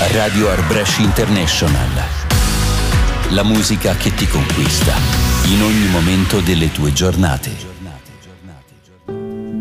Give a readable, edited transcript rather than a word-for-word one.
Radio Art Brescia International. La musica che ti conquista in ogni momento delle tue giornate.